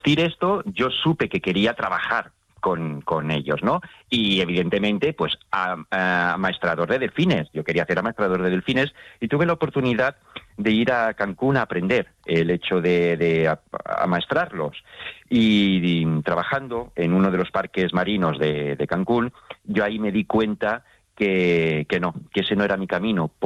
decir esto, yo supe que quería trabajar con ellos, ¿no? Y evidentemente, pues, amaestrador de delfines. Yo quería ser amaestrador de delfines y tuve la oportunidad de ir a Cancún a aprender el hecho de amaestrarlos. Y trabajando en uno de los parques marinos de Cancún, yo ahí me di cuenta que no, que ese no era mi camino.